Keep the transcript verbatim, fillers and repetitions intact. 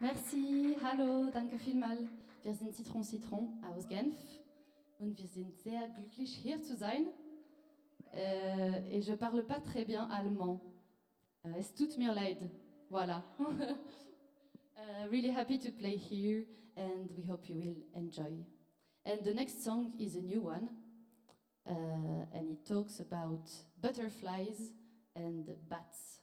Merci, hallo, danke vielmals. Wir sind Citron Citron aus Genf und wir sind sehr glücklich hier zu sein. Euh, et je parle pas très bien allemand. Uh, es tut mir leid. Voilà. uh, really happy to play here and we hope you will enjoy. And the next song is a new one uh, and it talks about butterflies and bats.